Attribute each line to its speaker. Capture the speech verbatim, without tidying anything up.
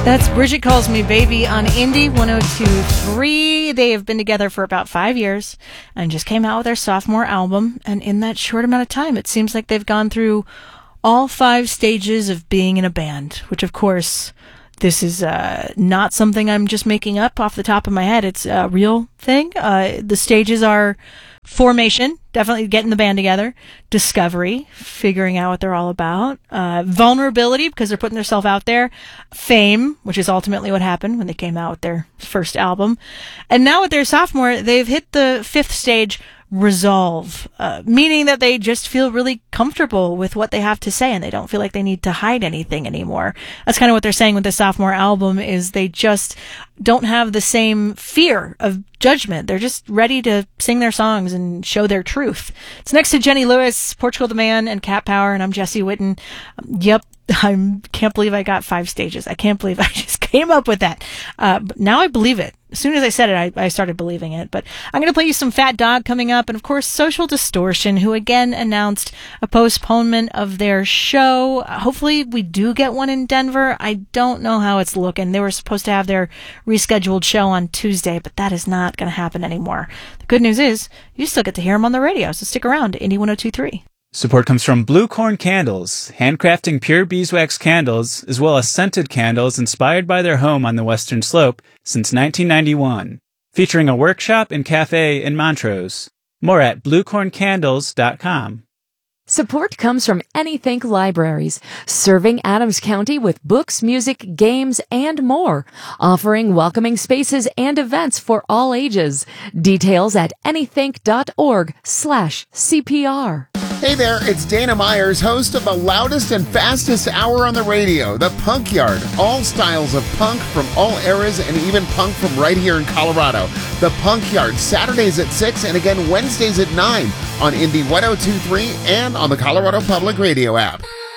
Speaker 1: That's Bridget Calls Me Baby on Indie one oh two point three. They have been together for about five years and just came out with their sophomore album. And in that short amount of time, it seems like they've gone through all five stages of being in a band, which, of course, this is uh, not something I'm just making up off the top of my head. It's a real thing. Uh, the stages are formation, definitely getting the band together, discovery, figuring out what they're all about, uh, vulnerability, because they're putting themselves out there, fame, which is ultimately what happened when they came out with their first album, and now with their sophomore, they've hit the fifth stage, resolve, uh, meaning that they just feel really comfortable with what they have to say and they don't feel like they need to hide anything anymore. That's kind of what they're saying with the sophomore album, is they just don't have the same fear of judgment. They're just ready to sing their songs and show their truth. It's next to Jenny Lewis, Portugal the Man, and Cat Power, and I'm Jesse Witten. Um, yep, I can't believe I got five stages. I can't believe I just came up with that. Uh, but now I believe it. As soon as I said it, I, I started believing it. But I'm going to play you some Fat Dog coming up. And, of course, Social Distortion, who again announced a postponement of their show. Uh, hopefully we do get one in Denver. I don't know how it's looking. They were supposed to have their rescheduled show on Tuesday, but that is not going to happen anymore. The good news is you still get to hear them on the radio, so stick around to Indie one oh two point three.
Speaker 2: Support comes from Blue Corn Candles, handcrafting pure beeswax candles, as well as scented candles inspired by their home on the Western Slope since nineteen ninety-one, featuring a workshop and cafe in Montrose. More at blue corn candles dot com.
Speaker 3: Support comes from Anythink Libraries, serving Adams County with books, music, games, and more, offering welcoming spaces and events for all ages. Details at anythink.org slash CPR.
Speaker 4: Hey there, it's Dana Myers, host of the loudest and fastest hour on the radio, The Punk Yard. All styles of punk from all eras and even punk from right here in Colorado. The Punk Yard, Saturdays at six and again Wednesdays at nine on Indie one oh two point three and on the Colorado Public Radio app.